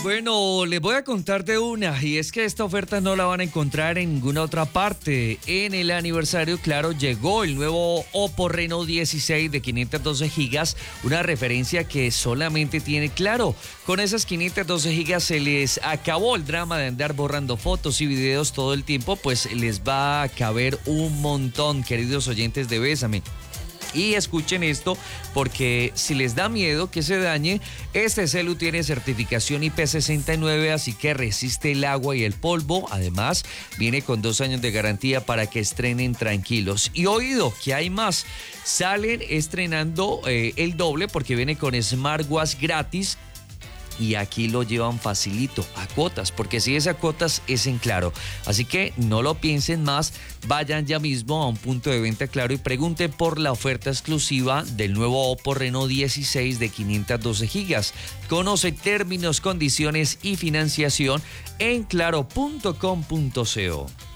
Bueno, les voy a contar de una, y es que esta oferta no la van a encontrar en ninguna otra parte. En el aniversario, claro, llegó el nuevo Oppo Reno 16 de 512 gigas, una referencia que solamente tiene Claro. Con esas 512 gigas se les acabó el drama de andar borrando fotos y videos todo el tiempo, pues les va a caber un montón, queridos oyentes de Bésame. Y escuchen esto, porque si les da miedo que se dañe, este celu tiene certificación IP69, así que resiste el agua y el polvo. Además, viene con 2 años de garantía para que estrenen tranquilos. Y oído, que hay más. Salen estrenando el doble, porque viene con smartwatch gratis. Y aquí lo llevan facilito, a cuotas, porque si es a cuotas es en Claro. Así que no lo piensen más, vayan ya mismo a un punto de venta Claro y pregunten por la oferta exclusiva del nuevo Oppo Reno 16 de 512 gigas. Conoce términos, condiciones y financiación en claro.com.co.